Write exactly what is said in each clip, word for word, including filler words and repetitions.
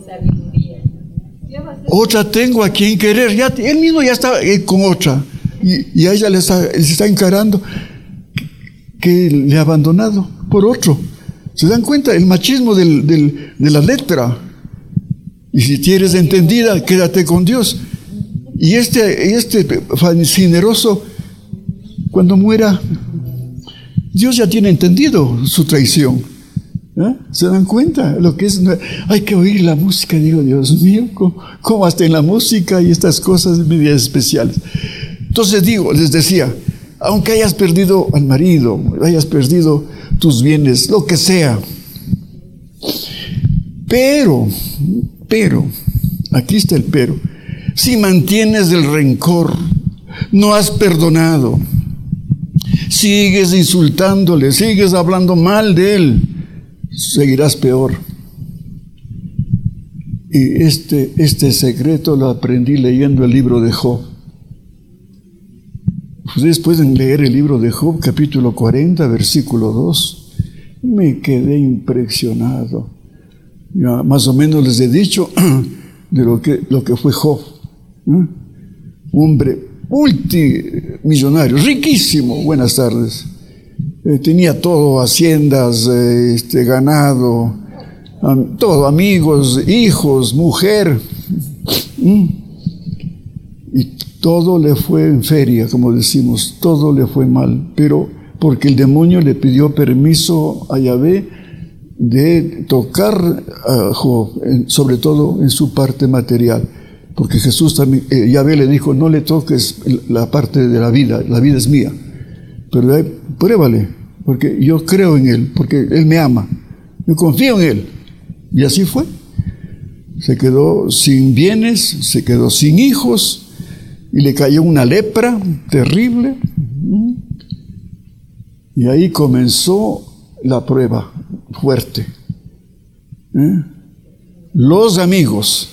Otra tengo a quien querer. Ya, él mismo ya está eh, con otra. Y, y a ella le está, le está encarando que le ha abandonado por otro. ¿Se dan cuenta? El machismo del, del, de la letra. Y si tienes entendida, quédate con Dios. Y este, este fascineroso, cuando muera, Dios ya tiene entendido su traición. ¿Eh? ¿Se dan cuenta? Lo que es, hay que oír la música. Digo, Dios mío, ¿cómo, cómo hasta en la música y estas cosas medias especiales? Entonces digo, les decía, aunque hayas perdido al marido, hayas perdido tus bienes, lo que sea, pero, pero, aquí está el pero, si mantienes el rencor, no has perdonado, sigues insultándole, sigues hablando mal de él, seguirás peor. Y este, este secreto lo aprendí leyendo el libro de Job. Ustedes pueden leer el libro de Job, capítulo cuarenta, versículo dos. Me quedé impresionado. Ya más o menos les he dicho de lo que, lo que fue Job. ¿Eh? Hombre multimillonario, riquísimo. Buenas tardes. Eh, tenía todo, haciendas, eh, este, ganado, am, todo, amigos, hijos, mujer. ¿Mm? Y todo le fue en feria, como decimos, todo le fue mal, pero porque el demonio le pidió permiso a Yahvé de tocar a Job, sobre todo en su parte material, porque Jesús también, eh, Yahvé le dijo, no le toques la parte de la vida, la vida es mía, pero eh, pruébale, porque yo creo en Él, porque Él me ama, yo confío en Él, y así fue. Se quedó sin bienes, se quedó sin hijos, y le cayó una lepra terrible. Y ahí comenzó la prueba fuerte. ¿Eh? Los amigos,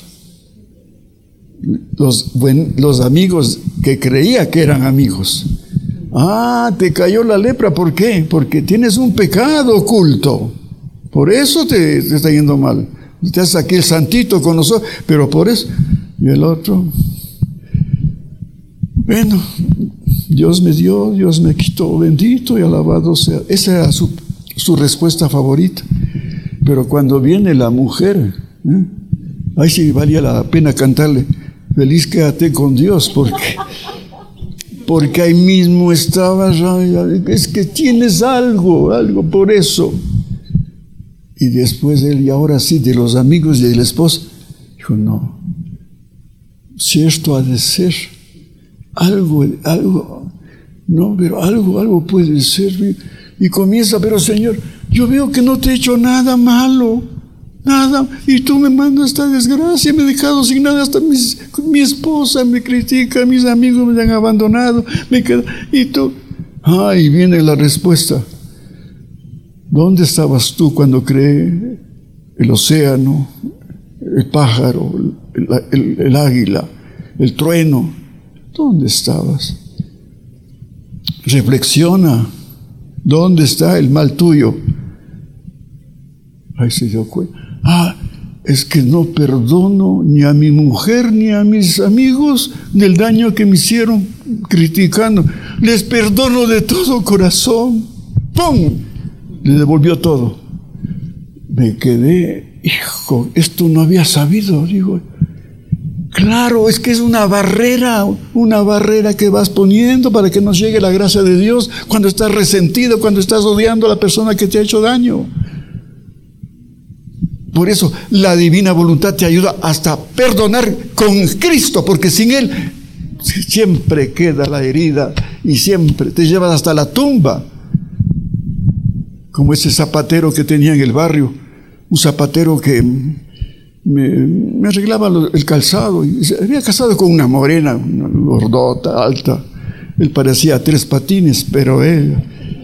los, buen, los amigos que creía que eran amigos. Ah, te cayó la lepra, ¿por qué? Porque tienes un pecado oculto. Por eso te, te está yendo mal. Te haces aquí el santito con nosotros, pero por eso. Y el otro... Bueno, Dios me dio, Dios me quitó, bendito y alabado sea. Esa era su, su respuesta favorita. Pero cuando viene la mujer, ¿eh? Ahí sí valía la pena cantarle, feliz quédate con Dios, porque, porque ahí mismo estaba, es que tienes algo, algo por eso. Y después él, y ahora sí, de los amigos y del esposo, dijo, no, si esto ha de ser, algo, algo, no, pero algo, algo puede ser. Y comienza, pero Señor, yo veo que no te he hecho nada malo, nada, y tú me mandas esta desgracia, me he dejado sin nada, hasta mis, mi esposa me critica, mis amigos me han abandonado, me quedo, y tú, ah, y viene la respuesta. ¿Dónde estabas tú cuando creé el océano, el pájaro, el, el, el águila, el trueno? ¿Dónde estabas? Reflexiona. ¿Dónde está el mal tuyo? Ahí se dio cuenta. Ah, es que no perdono ni a mi mujer ni a mis amigos del daño que me hicieron criticando. Les perdono de todo corazón. ¡Pum! Le devolvió todo. Me quedé, hijo, esto no había sabido, digo. Claro, es que es una barrera, una barrera que vas poniendo para que nos llegue la gracia de Dios cuando estás resentido, cuando estás odiando a la persona que te ha hecho daño. Por eso la divina voluntad te ayuda hasta perdonar con Cristo, porque sin Él siempre queda la herida y siempre te llevas hasta la tumba. Como ese zapatero que tenía en el barrio, un zapatero que Me, me arreglaba el calzado y se había casado con una morena, una gordota, alta. Él parecía tres patines, pero él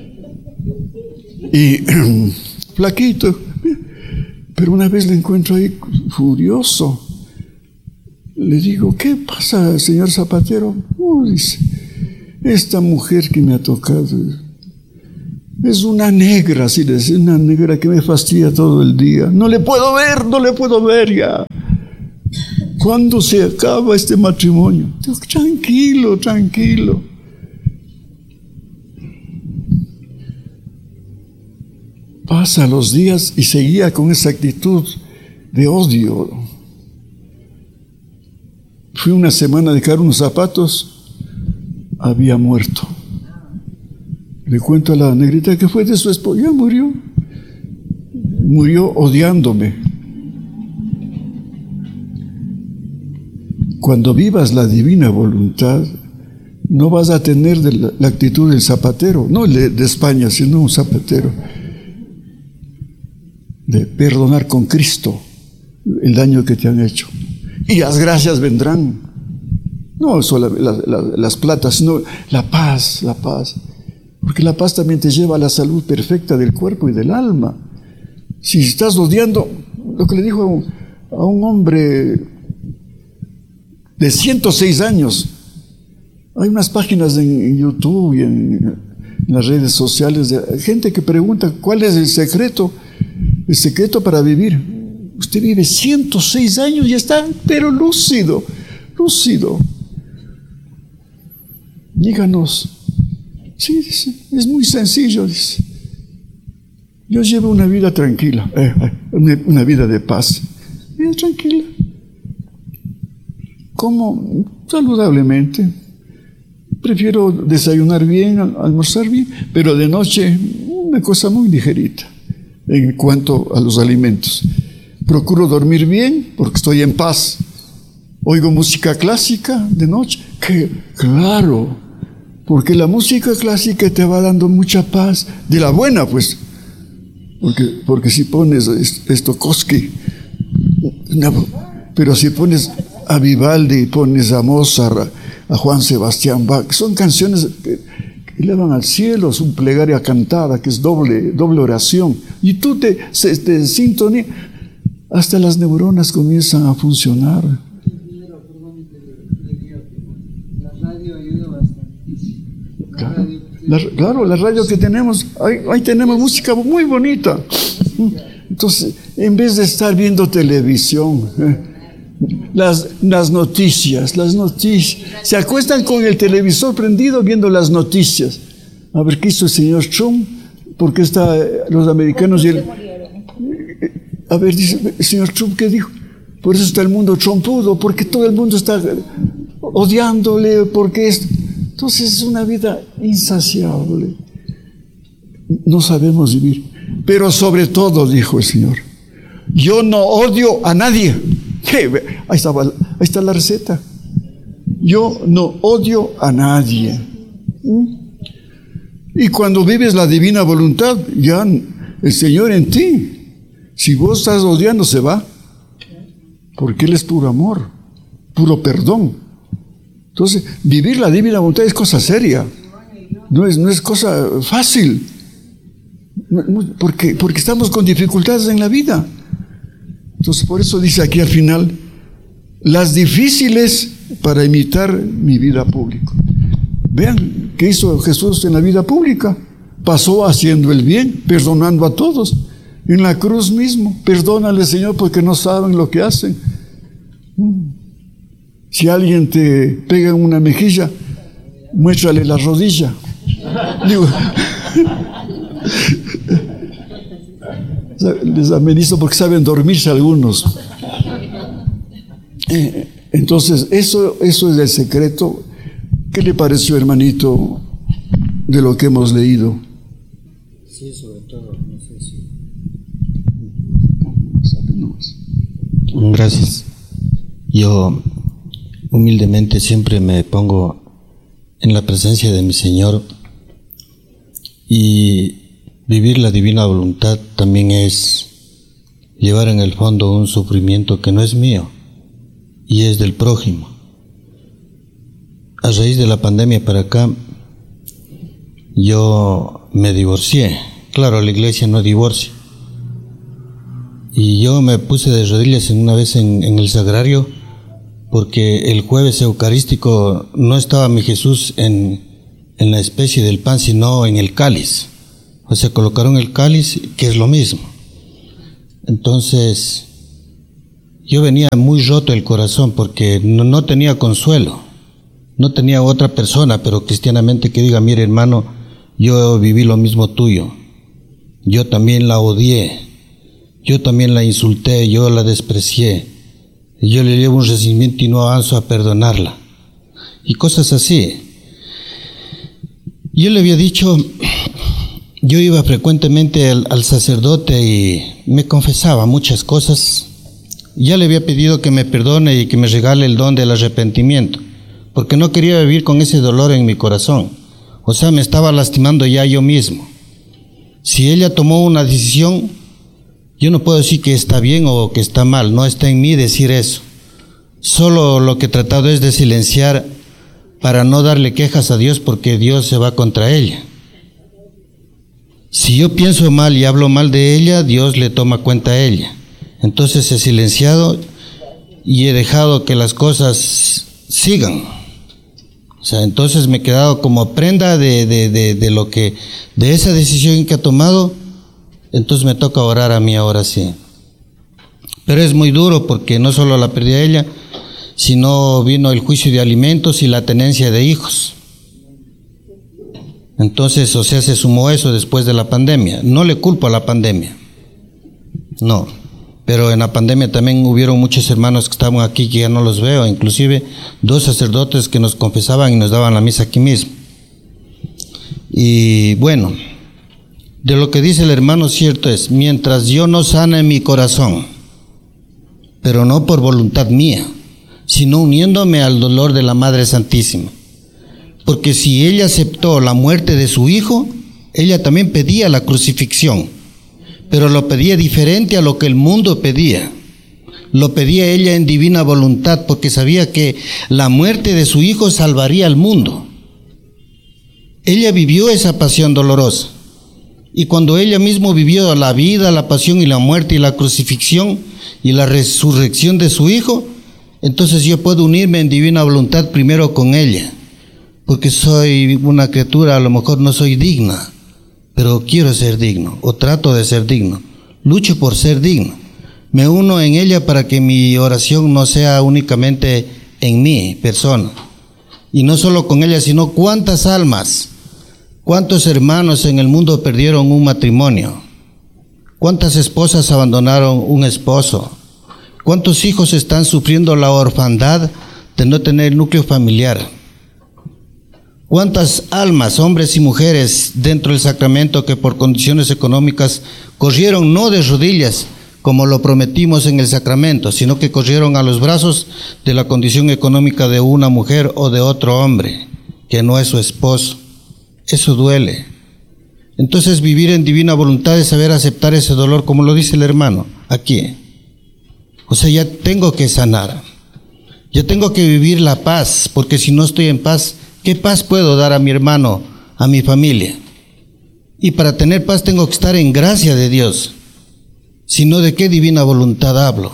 y flaquito. Pero una vez le encuentro ahí furioso. Le digo, ¿qué pasa, señor zapatero? Oh, dice, esta mujer que me ha tocado Es una negra, si es una negra que me fastidia todo el día. No le puedo ver, no le puedo ver ya. ¿Cuándo se acaba este matrimonio? Tranquilo, tranquilo. Pasa los días y seguía con esa actitud de odio. Fui una semana a dejar unos zapatos, había muerto. Le cuento a la negrita que fue de su esposa, ya murió. Murió odiándome. Cuando vivas la divina voluntad, no vas a tener de la, la actitud del zapatero, no de, de España, sino un zapatero, de perdonar con Cristo el daño que te han hecho. Y las gracias vendrán. No solo la, la, la, las platas, sino la paz, la paz. Porque la paz también te lleva a la salud perfecta del cuerpo y del alma. Si estás odiando, lo que le dijo a un, a un hombre de ciento seis años, hay unas páginas en, en YouTube y en, en las redes sociales de gente que pregunta cuál es el secreto, el secreto para vivir. Usted vive ciento seis años y está, pero lúcido, lúcido. Díganos. Sí, dice, es muy sencillo, dice. Yo llevo una vida tranquila, eh, una, una vida de paz. Vida tranquila. Como saludablemente. Prefiero desayunar bien, almorzar bien, pero de noche una cosa muy ligerita en cuanto a los alimentos. Procuro dormir bien porque estoy en paz. Oigo música clásica de noche. Que claro, porque la música clásica te va dando mucha paz, de la buena pues. Porque, porque si pones Stokowski, pero si pones a Vivaldi, pones a Mozart, a Juan Sebastián Bach, son canciones que, que elevan al cielo, es una plegaria cantada que es doble, doble oración. Y tú te, te, te sintonizas, hasta las neuronas comienzan a funcionar. La radio ayuda bastantísimo. Claro, la, claro, la radio que tenemos, ahí, ahí tenemos música muy bonita. Entonces, en vez de estar viendo televisión, eh, las, las noticias, las noticias, se acuestan con el televisor prendido viendo las noticias. A ver qué hizo el señor Trump, porque está los americanos y el... A ver, dice el señor Trump, ¿qué dijo? Por eso está el mundo trompudo, porque todo el mundo está odiándole, porque es... Entonces es una vida insaciable. No sabemos vivir. Pero sobre todo, dijo el Señor, yo no odio a nadie. ¿Qué? Ahí está, ahí está la receta. Yo no odio a nadie. Y cuando vives la divina voluntad, ya el Señor en ti, si vos estás odiando, se va. Porque Él es puro amor, puro perdón. Entonces, vivir la divina voluntad es cosa seria. No es, no es cosa fácil. Porque, porque estamos con dificultades en la vida. Entonces, por eso dice aquí al final, las difíciles para imitar mi vida pública. Vean qué hizo Jesús en la vida pública. Pasó haciendo el bien, perdonando a todos. En la cruz mismo, perdónale, Señor, porque no saben lo que hacen. Si alguien te pega en una mejilla, muéstrale la rodilla. Digo, les amenizo porque saben dormirse algunos. Entonces, eso, eso es el secreto. ¿Qué le pareció, hermanito, de lo que hemos leído? Sí, sobre todo, no sé si... Gracias. Yo humildemente siempre me pongo en la presencia de mi Señor, y vivir la divina voluntad también es llevar en el fondo un sufrimiento que no es mío y es del prójimo. A raíz de la pandemia para acá, yo me divorcié. Claro, la iglesia no divorcia. Y yo me puse de rodillas en una vez en, en el sagrario, porque el jueves eucarístico no estaba mi Jesús en, en la especie del pan, sino en el cáliz. O sea, colocaron el cáliz, que es lo mismo. Entonces, yo venía muy roto el corazón porque no, no tenía consuelo. No tenía otra persona, pero cristianamente que diga, mire hermano, yo viví lo mismo tuyo. Yo también la odié. Yo también la insulté, yo la desprecié. Yo le llevo un resentimiento y no avanzo a perdonarla. Y cosas así. Yo le había dicho, yo iba frecuentemente al, al sacerdote y me confesaba muchas cosas. Ya le había pedido que me perdone y que me regale el don del arrepentimiento, porque no quería vivir con ese dolor en mi corazón. O sea, me estaba lastimando ya yo mismo. Si ella tomó una decisión, yo no puedo decir que está bien o que está mal, no está en mí decir eso. Solo lo que he tratado es de silenciar para no darle quejas a Dios, porque Dios se va contra ella. Si yo pienso mal y hablo mal de ella, Dios le toma cuenta a ella. Entonces he silenciado y he dejado que las cosas sigan. O sea, entonces me he quedado como prenda de, de, de, de lo que, de esa decisión que ha tomado. Entonces me toca orar a mí ahora sí. Pero es muy duro porque no solo la perdí a ella, sino vino el juicio de alimentos y la tenencia de hijos. Entonces, o sea, se sumó eso después de la pandemia. No le culpo a la pandemia, no. Pero en la pandemia también hubieron muchos hermanos que estaban aquí que ya no los veo, inclusive dos sacerdotes que nos confesaban y nos daban la misa aquí mismo. Y bueno, de lo que dice el hermano cierto es, mientras yo no sane mi corazón, pero no por voluntad mía, sino uniéndome al dolor de la Madre Santísima. Porque si ella aceptó la muerte de su hijo, ella también pedía la crucifixión, pero lo pedía diferente a lo que el mundo pedía. Lo pedía ella en divina voluntad, porque sabía que la muerte de su hijo salvaría al mundo. Ella vivió esa pasión dolorosa, y cuando ella misma vivió la vida, la pasión y la muerte y la crucifixión y la resurrección de su hijo, entonces yo puedo unirme en divina voluntad primero con ella, porque soy una criatura, a lo mejor no soy digna, pero quiero ser digno, o trato de ser digno, lucho por ser digno. Me uno en ella para que mi oración no sea únicamente en mi persona, y no solo con ella, sino cuántas almas, cuántos hermanos en el mundo perdieron un matrimonio, cuántas esposas abandonaron un esposo, cuántos hijos están sufriendo la orfandad de no tener núcleo familiar. ¿Cuántas almas, hombres y mujeres, dentro del sacramento que por condiciones económicas corrieron no de rodillas, como lo prometimos en el sacramento, sino que corrieron a los brazos de la condición económica de una mujer o de otro hombre, que no es su esposo? Eso duele. Entonces vivir en divina voluntad es saber aceptar ese dolor, como lo dice el hermano aquí. O sea, ya tengo que sanar, ya tengo que vivir la paz, porque si no estoy en paz, ¿qué paz puedo dar a mi hermano, a mi familia? Y para tener paz tengo que estar en gracia de Dios. Si no, ¿de qué divina voluntad hablo?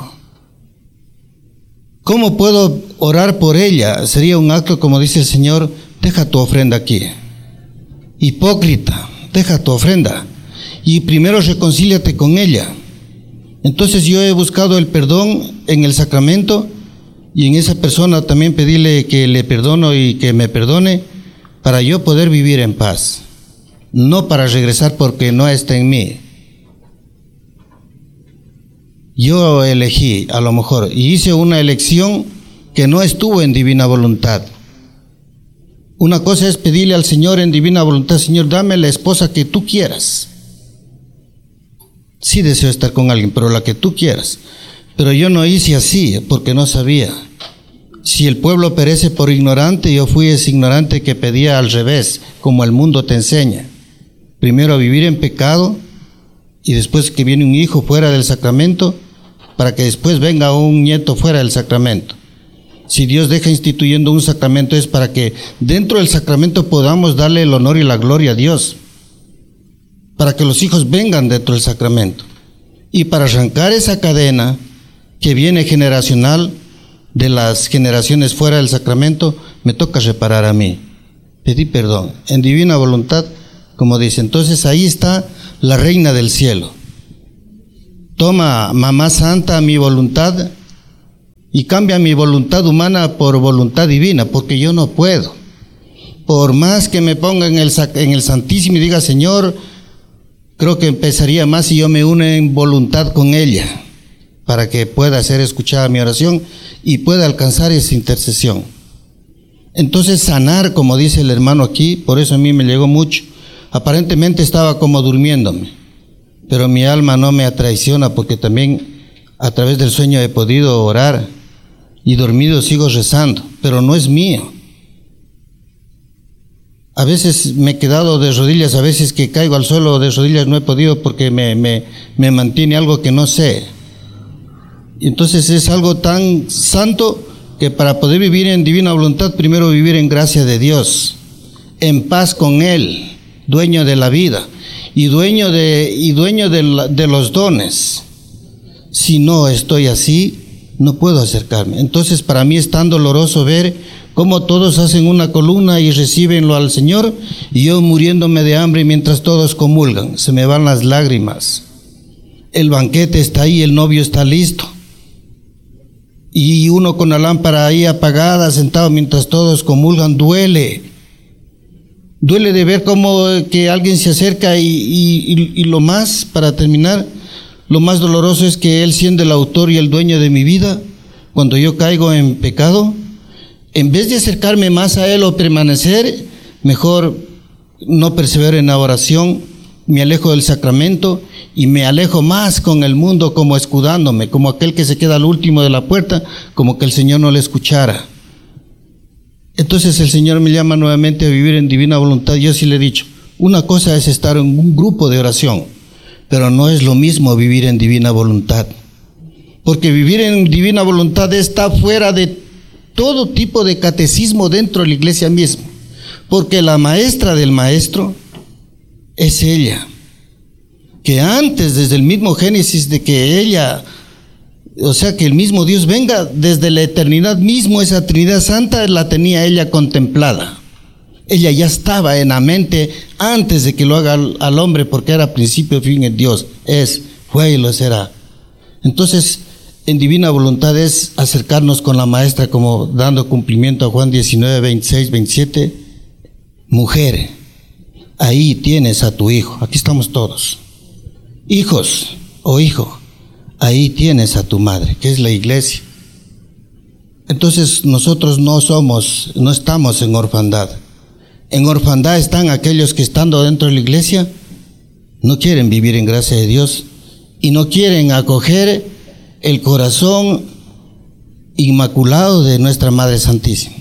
¿Cómo puedo orar por ella? Sería un acto, como dice el Señor, deja tu ofrenda aquí. Hipócrita, deja tu ofrenda y primero reconcíliate con ella. Entonces yo he buscado el perdón en el sacramento, y en esa persona también pedirle que le perdono y que me perdone, para yo poder vivir en paz, no para regresar porque no está en mí. Yo elegí, a lo mejor, y hice una elección que no estuvo en divina voluntad. Una cosa es pedirle al Señor en divina voluntad: Señor, dame la esposa que tú quieras. Sí deseo estar con alguien, pero la que tú quieras. Pero yo no hice así porque no sabía. Si el pueblo perece por ignorante, yo fui ese ignorante que pedía al revés, como el mundo te enseña. Primero a vivir en pecado, y después que viene un hijo fuera del sacramento, para que después venga un nieto fuera del sacramento. Si Dios deja instituyendo un sacramento, es para que dentro del sacramento podamos darle el honor y la gloria a Dios, para que los hijos vengan dentro del sacramento. Y para arrancar esa cadena que viene generacional de las generaciones fuera del sacramento, me toca reparar a mí. Pedí perdón en divina voluntad como dice. Entonces ahí está la reina del cielo. Toma, Mamá Santa, mi voluntad y cambia mi voluntad humana por voluntad divina, porque yo no puedo. Por más que me ponga en el, en el Santísimo y diga, Señor, creo que empezaría más si yo me uno en voluntad con ella, para que pueda ser escuchada mi oración y pueda alcanzar esa intercesión. Entonces sanar, como dice el hermano aquí, por eso a mí me llegó mucho. Aparentemente estaba como durmiéndome, pero mi alma no me traiciona, porque también a través del sueño he podido orar y dormido sigo rezando, pero no es mío. A veces me he quedado de rodillas, a veces que caigo al suelo de rodillas no he podido porque me, me, me mantiene algo que no sé. Entonces es algo tan santo que para poder vivir en divina voluntad, primero vivir en gracia de Dios, en paz con Él, dueño de la vida y dueño de, y dueño de, la, de los dones. Si no estoy así, no puedo acercarme. Entonces para mí es tan doloroso ver cómo todos hacen una columna y recibenlo al Señor, y yo muriéndome de hambre mientras todos comulgan. Se me van las lágrimas. El banquete está ahí, el novio está listo, y uno con la lámpara ahí apagada, sentado mientras todos comulgan. Duele. Duele de ver cómo que alguien se acerca y, y, y lo más, para terminar, lo más doloroso es que Él, siendo el autor y el dueño de mi vida, cuando yo caigo en pecado, en vez de acercarme más a Él o permanecer, mejor no persevero en la oración, me alejo del sacramento y me alejo más con el mundo, como escudándome, como aquel que se queda al último de la puerta, como que el Señor no le escuchara. Entonces el Señor me llama nuevamente a vivir en divina voluntad. Yo sí le he dicho, una cosa es estar en un grupo de oración, pero no es lo mismo vivir en divina voluntad, porque vivir en divina voluntad está fuera de todo tipo de catecismo dentro de la iglesia misma, porque la maestra del maestro es ella, que antes, desde el mismo Génesis, de que ella, o sea, que el mismo Dios venga, desde la eternidad mismo, esa Trinidad Santa la tenía ella contemplada. Ella ya estaba en la mente antes de que lo haga al, al hombre, porque era principio, fin en Dios, es, fue y lo será. Entonces, en divina voluntad es acercarnos con la maestra, como dando cumplimiento a Juan diecinueve, veintiséis, veintisiete. Mujer, ahí tienes a tu hijo. Aquí estamos todos. Hijos o hijo, ahí tienes a tu madre, que es la iglesia. Entonces nosotros no somos, no estamos en orfandad. En orfandad están aquellos que, estando dentro de la iglesia, no quieren vivir en gracia de Dios y no quieren acoger el corazón inmaculado de nuestra Madre Santísima.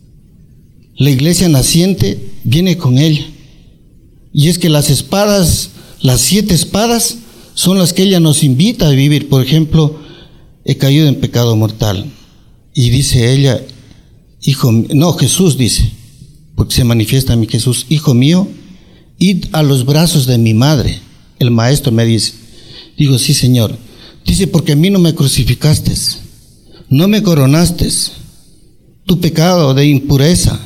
La iglesia naciente viene con ella, y es que las espadas, las siete espadas, son las que ella nos invita a vivir. Por ejemplo, he caído en pecado mortal, y dice ella, hijo, no, Jesús dice, porque se manifiesta en mí Jesús, hijo mío, id a los brazos de mi madre. El maestro me dice, digo, sí, Señor. Dice, porque a mí no me crucificaste, no me coronaste. Tu pecado de impureza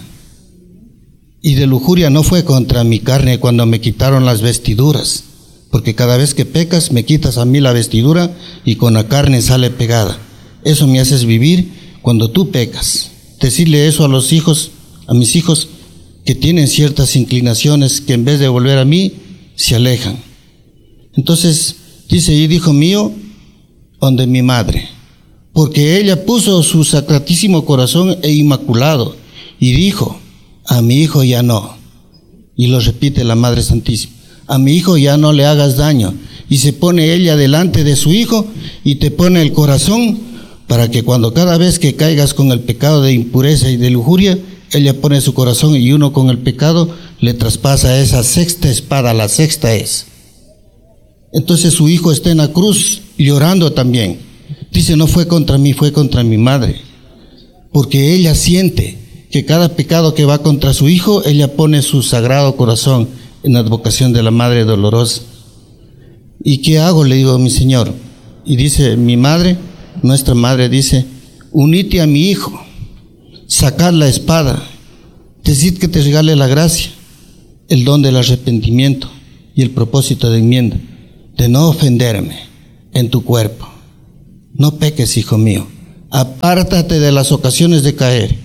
y de lujuria no fue contra mi carne cuando me quitaron las vestiduras, porque cada vez que pecas me quitas a mí la vestidura y con la carne sale pegada. Eso me haces vivir cuando tú pecas. Decirle eso a los hijos, a mis hijos, que tienen ciertas inclinaciones, que en vez de volver a mí, se alejan. Entonces, dice, y hijo mío, donde mi madre, porque ella puso su sacratísimo corazón e inmaculado, y dijo, a mi hijo ya no. Y lo repite la Madre Santísima, a mi hijo ya no le hagas daño. Y se pone ella delante de su hijo y te pone el corazón, para que cuando cada vez que caigas con el pecado de impureza y de lujuria, ella pone su corazón y uno con el pecado le traspasa esa sexta espada. La sexta es. Entonces su hijo está en la cruz llorando también. Dice, no fue contra mí, fue contra mi madre, porque ella siente que cada pecado que va contra su hijo, ella pone su sagrado corazón en la advocación de la Madre Dolorosa. ¿Y qué hago? Le digo, mi Señor. Y dice mi madre, nuestra madre dice, unite a mi hijo, sacad la espada, decid que te regale la gracia. el don del arrepentimiento y el propósito de enmienda, de no ofenderme en tu cuerpo. No peques, hijo mío. Apártate de las ocasiones de caer.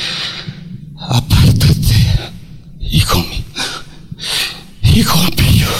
Apártate, hijo mío. Hijo mío.